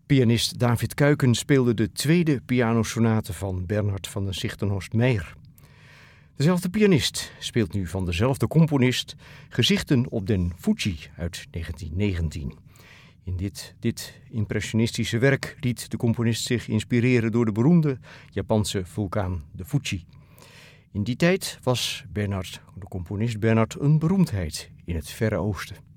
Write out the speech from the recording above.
Pianist David Kuiken speelde de tweede pianosonate van Bernhard van den Sigtenhorst-Meyer. Dezelfde pianist speelt nu van dezelfde componist Gezichten op den Fuji uit 1919. In dit impressionistische werk liet de componist zich inspireren door de beroemde Japanse vulkaan de Fuji. In die tijd was de componist Bernhard een beroemdheid in het Verre Oosten.